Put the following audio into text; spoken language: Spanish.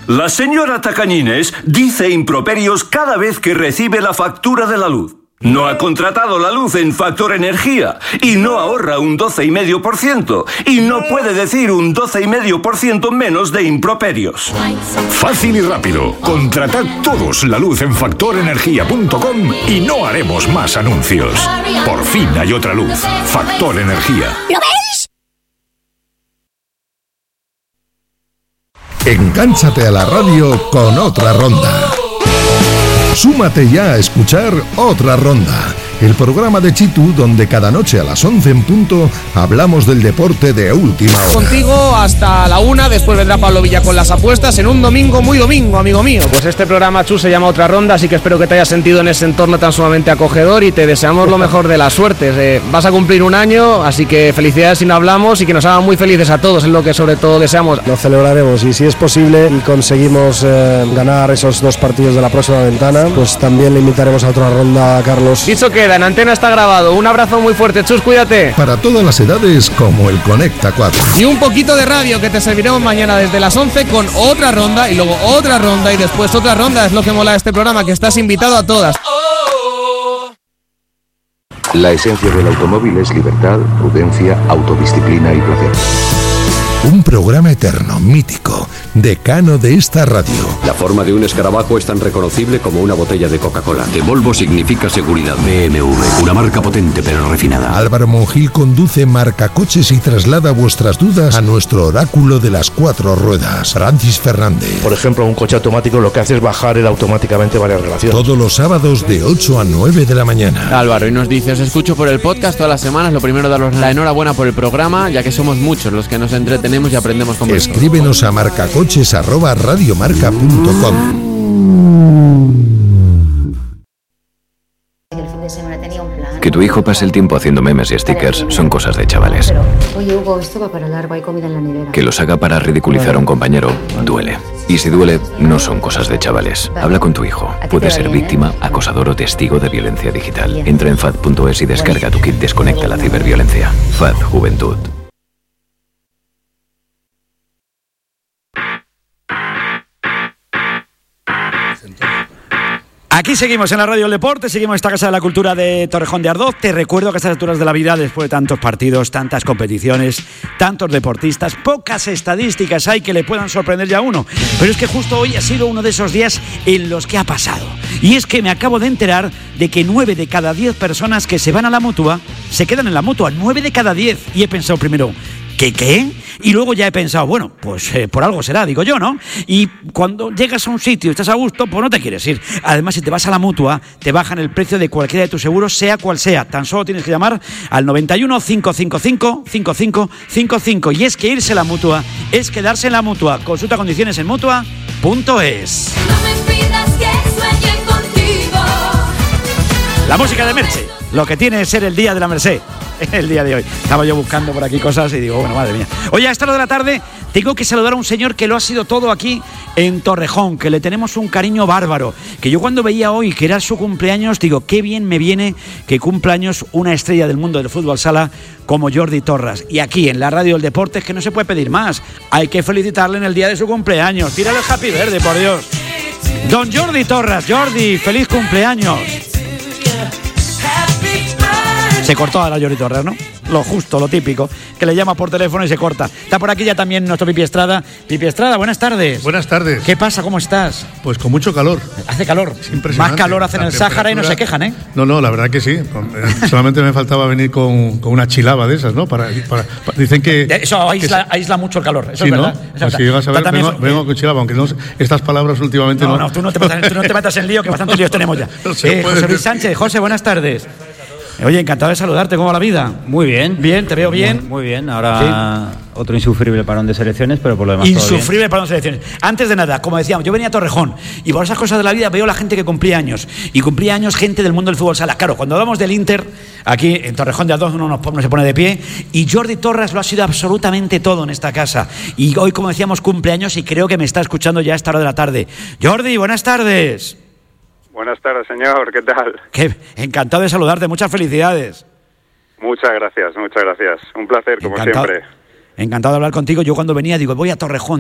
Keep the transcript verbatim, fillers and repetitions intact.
La señora Tacañines dice improperios cada vez que recibe la factura de la luz. No ha contratado la luz en Factor Energía y no ahorra un doce coma cinco por ciento y no puede decir un doce coma cinco por ciento menos de improperios. Fácil y rápido. Contratad todos la luz en factor energía punto com y no haremos más anuncios. Por fin hay otra luz. Factor Energía. ¿Lo veis? Engánchate a la radio con Otra Ronda. Súmate ya a escuchar Otra Ronda, el programa de Chitu donde cada noche a las once en punto hablamos del deporte de última hora. Contigo hasta la una, después vendrá Pablo Villa con las apuestas en un domingo muy domingo, amigo mío. Pues este programa, Chu, se llama Otra Ronda, así que espero que te hayas sentido en ese entorno tan sumamente acogedor y te deseamos lo mejor de las suertes. Eh, vas a cumplir un año, así que felicidades si no hablamos y que nos hagan muy felices a todos, es lo que sobre todo deseamos. Lo celebraremos y si es posible y conseguimos eh, ganar esos dos partidos de la próxima ventana, pues también le invitaremos a Otra Ronda a Carlos. Dicho queda, en antena está grabado. Un abrazo muy fuerte, Chus, cuídate. Para todas las edades, como el Conecta cuatro. Y un poquito de radio que te serviremos mañana desde las once con Otra Ronda y luego otra ronda y después otra ronda. Es lo que mola de este programa, que estás invitado a todas. La esencia del automóvil es libertad, prudencia, autodisciplina y placer. Un programa eterno, mítico, decano de esta radio. La forma de un escarabajo es tan reconocible como una botella de Coca-Cola. De Volvo significa seguridad. B M W, una marca potente pero refinada. Álvaro Monjil conduce Marcacoches y traslada vuestras dudas a nuestro oráculo de las cuatro ruedas, Francis Fernández. Por ejemplo, un coche automático lo que hace es bajar él automáticamente varias relaciones. Todos los sábados de ocho a nueve de la mañana. Álvaro, y nos dice, os escucho por el podcast todas las semanas. Lo primero, daros la enhorabuena por el programa, ya que somos muchos los que nos entretenemos y aprendemos con vosotros. Escríbenos a marcacoches arroba radiomarca punto com. Que tu hijo pase el tiempo haciendo memes y stickers son cosas de chavales. Oye, Hugo, esto va para largo, hay comida en la nevera. Que los haga para ridiculizar a un compañero duele. Y si duele, no son cosas de chavales. Habla con tu hijo. Puede ser víctima, acosador o testigo de violencia digital. Entra en fad punto es y descarga tu kit Desconecta la ciberviolencia. F A D Juventud. Aquí seguimos en la Radio del Deporte, seguimos en esta Casa de la Cultura de Torrejón de Ardoz. Te recuerdo que a estas alturas de la vida, después de tantos partidos, tantas competiciones, tantos deportistas, pocas estadísticas hay que le puedan sorprender ya a uno. Pero es que justo hoy ha sido uno de esos días en los que ha pasado. Y es que me acabo de enterar de que nueve de cada diez personas que se van a la Mutua se quedan en la Mutua. nueve de cada diez. Y he pensado primero, ¿qué qué? Y luego ya he pensado, bueno, pues eh, por algo será, digo yo, ¿no? Y cuando llegas a un sitio y estás a gusto, pues no te quieres ir. Además, si te vas a la Mutua, te bajan el precio de cualquiera de tus seguros, sea cual sea. Tan solo tienes que llamar al noventa y uno, cinco cinco cinco, cinco cinco cinco cinco. Y es que irse a la Mutua es quedarse en la Mutua. Consulta condiciones en mutua punto es. No me pidas que sueñe contigo. La música de Merche, lo que tiene que ser el día de la Merced. El día de hoy. Estaba yo buscando por aquí cosas y digo, bueno, madre mía. Oye, a esta hora de la tarde tengo que saludar a un señor que lo ha sido todo aquí en Torrejón, que le tenemos un cariño bárbaro. Que yo cuando veía hoy que era su cumpleaños, digo, qué bien me viene que cumpleaños una estrella del mundo del fútbol sala como Jordi Torras. Y aquí en la Radio del Deporte es que no se puede pedir más. Hay que felicitarle en el día de su cumpleaños. Tírale el happy verde, por Dios. Don Jordi Torras. Jordi, feliz cumpleaños. Se cortó ahora Jordi Torres, ¿no? Lo justo, lo típico, que le llama por teléfono y se corta. Está por aquí ya también nuestro Pipi Estrada. Pipi Estrada, buenas tardes. Buenas tardes. ¿Qué pasa? ¿Cómo estás? Pues con mucho calor. Hace calor. Es impresionante. Más calor hace en el Sáhara y no se quejan, ¿eh? No, no, la verdad que sí. Solamente me faltaba venir con, con una chilaba de esas, ¿no? Para, para, para dicen que... Eso aísla, que aísla mucho el calor, eso sí, es verdad. ¿no? Eso Pues es si llegas a ver, vengo, eso, vengo con chilaba, aunque no, estas palabras últimamente no... No, no, tú no te metas, tú no te metas en lío, que bastantes líos tenemos ya. No se eh, puede. José Luis Sánchez, José, buenas tardes. Oye, encantado de saludarte, ¿cómo va la vida? Muy bien. Bien, te veo bien. Muy, muy bien, ahora sí. Otro insufrible parón de selecciones, pero por lo demás Insufrible todo bien. parón de selecciones. Antes de nada, como decíamos, yo venía a Torrejón y por esas cosas de la vida veo la gente que cumplía años. Y cumplía años gente del mundo del fútbol sala. Claro, cuando hablamos del Inter, aquí en Torrejón de Ardoz uno no, no se pone de pie. Y Jordi Torres lo ha sido absolutamente todo en esta casa. Y hoy, como decíamos, cumpleaños y creo que me está escuchando ya a esta hora de la tarde. Jordi, buenas tardes. Buenas tardes, señor. ¿Qué tal? Qué encantado de saludarte. Muchas felicidades. Muchas gracias, muchas gracias. Un placer, como Encantado, siempre. Encantado de hablar contigo. Yo cuando venía digo, voy a Torrejón.